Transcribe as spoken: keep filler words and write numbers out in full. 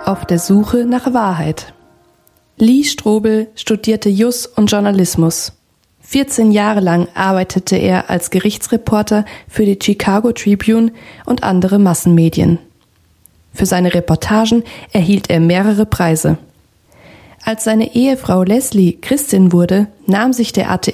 Auf der Suche nach Wahrheit. Lee Strobel studierte Jus und Journalismus. vierzehn Jahre lang arbeitete er als Gerichtsreporter für die Chicago Tribune und andere Massenmedien. Für seine Reportagen erhielt er mehrere Preise. Als seine Ehefrau Leslie Christin wurde, nahm sich der